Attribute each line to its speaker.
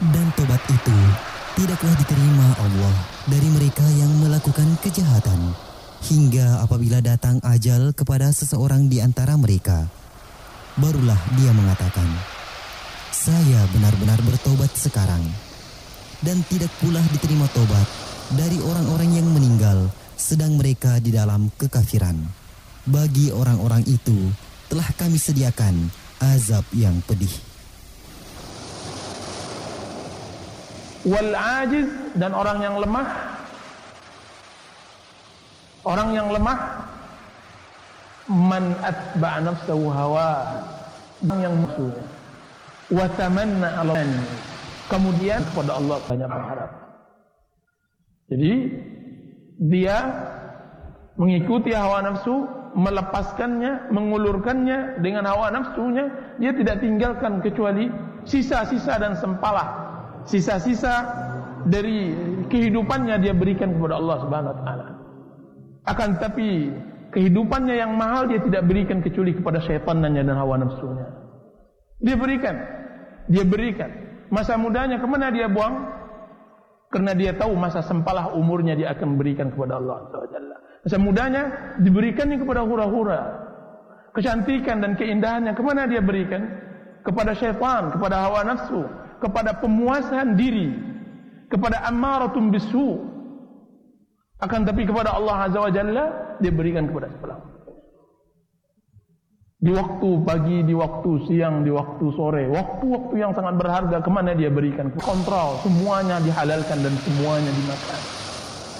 Speaker 1: Dan tobat itu tidaklah diterima Allah dari mereka yang melakukan kejahatan, hingga apabila datang ajal kepada seseorang di antara mereka, barulah dia mengatakan, "Saya benar-benar bertobat sekarang." Dan tidak pula diterima tobat dari orang-orang yang meninggal sedang mereka di dalam kekafiran. Bagi orang-orang itu telah kami sediakan azab yang pedih.
Speaker 2: Wal ajiz, dan orang yang lemah. Orang yang lemah, man atba'a nafsahu hawa, yang musuhnya. Wa tamanna 'ala, kemudian kepada Allah banyak berharap. Jadi dia mengikuti hawa nafsu, melepaskannya, mengulurkannya dengan hawa nafsunya. Dia tidak tinggalkan kecuali sisa-sisa dan sempalah. Sisa-sisa dari kehidupannya dia berikan kepada Allah Subhanahu wa taala. Akan tapi kehidupannya yang mahal dia tidak berikan kecuali kepada syaitannya dan hawa nafsunya. Dia berikan. Masa mudanya kemana dia buang? Karena dia tahu masa sempalah umurnya dia akan berikan kepada Allah SWT. Masa mudanya diberikannya kepada hura-hura. Kecantikan dan keindahannya kemana dia berikan? Kepada syaitan, kepada hawa nafsu, kepada pemuasan diri, kepada ammaratun bisu. Akan tapi kepada Allah Azza wa Jalla dia berikan kepada sebelah. Di waktu pagi, di waktu siang, di waktu sore, waktu-waktu yang sangat berharga, kemana dia berikan? Kontrol, semuanya dihalalkan dan semuanya dimakan.